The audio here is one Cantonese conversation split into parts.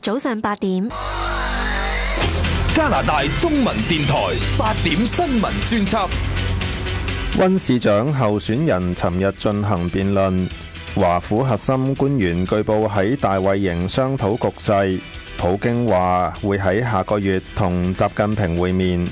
早上8點。 加拿大中文電台8點新聞專輯。 溫市長候選人尋日進行辯論，華府核心官員據報喺大衛營商討局勢。普京話會喺下個月同習近平會面。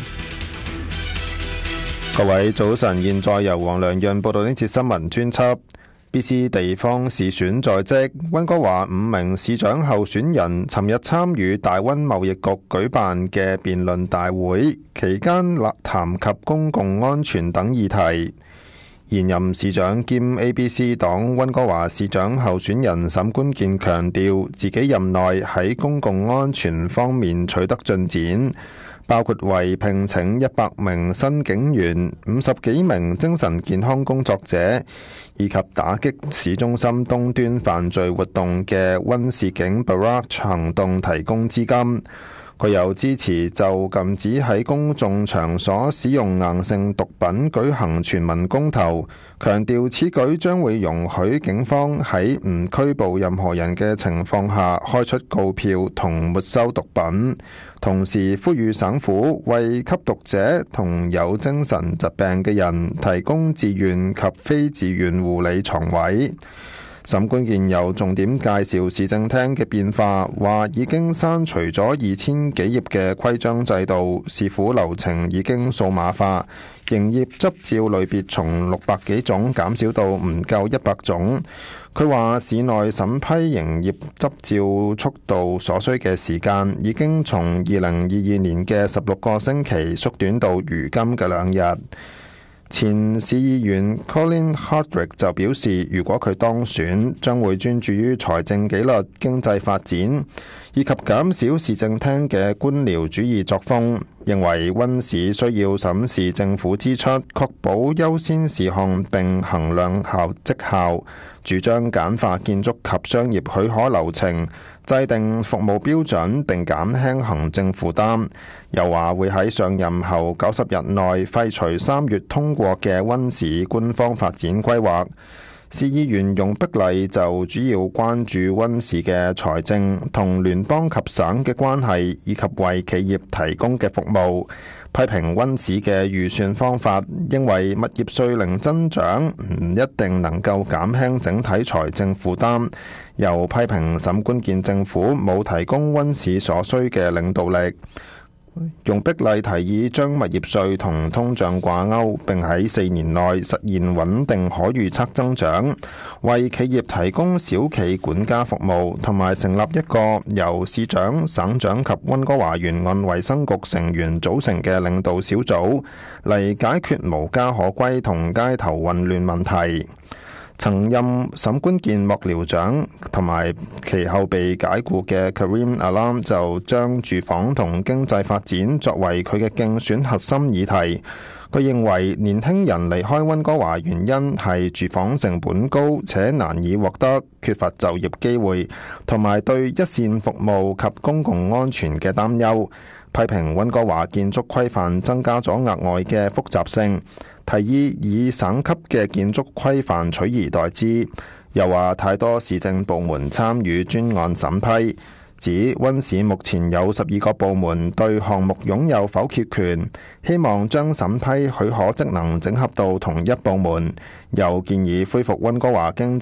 各位早晨，現在由黃良潤報道呢節新聞專輯。BC 地方市選在即，溫哥華5名市長候選人尋日參與大溫貿易局舉辦嘅辯論大會，期間談及公共安全等議題。現任市長兼 ABC 黨溫哥華市長候選人沈冠健強調，自己任內喺公共安全方面取得進展，包括為聘請100名新警員、50幾名精神健康工作者，以及打擊市中心東端犯罪活動嘅溫市警 Barrage 行動提供資金。佢又支持就禁止喺公眾場所使用硬性毒品舉行全民公投，強調此舉將會容許警方喺唔拘捕任何人嘅情況下開出告票同沒收毒品，同時呼籲省府為吸毒者同有精神疾病嘅人提供自願及非自願護理床位。沈冠健又重點介紹市政廳嘅變化，話已經刪除咗2000幾頁嘅規章制度，市府流程已經數碼化，營業執照類別從600幾種減少到唔夠100種。佢話市內審批營業執照速度所需嘅時間已經從2022年嘅16個星期縮短到如今嘅2日。前市議員 Colin Hardwick 就表示，如果佢當選，將會專注於財政紀律、經濟發展，以及減少市政廳嘅官僚主義作風，認為溫市需要審視政府支出，確保優先事項並衡量績效，主張簡化建築及商業許可流程，制定服務標準並減輕行政負擔。又話會喺上任後90日內廢除3月通過嘅溫市官方發展規劃。市議員容碧麗就主要關注溫市嘅財政同聯邦及省嘅關係，以及為企業提供嘅服務，批評溫市嘅預算方法，認為物業稅零增長唔一定能夠減輕整體財政負擔，又批評沈冠健政府冇提供溫市所需嘅領導力。容碧麗提議將物業稅同通脹掛鈎，並喺4年內實現穩定可預測增長，為企業提供小企管家服務，同埋成立一個由市長、省長及溫哥華沿岸衛生局成員組成嘅領導小組，嚟解決無家可歸同街頭混亂問題。曾任沈冠健幕僚長同埋其後被解僱嘅 Karim Alam 就將住房同經濟發展作為佢嘅競選核心議題。佢認為年輕人離開溫哥華原因係住房成本高且難以獲得，缺乏就業機會，同埋對一線服務及公共安全嘅擔憂，批評溫哥華建築規範增加咗額外嘅複雜性，提議以省級嘅建築規範取而代之，又話太多市政部門參與專案審批，指溫市目前有12個部門對項目擁有否決權，希望將審批許可職能整合到同一部門，又建議恢復溫哥華經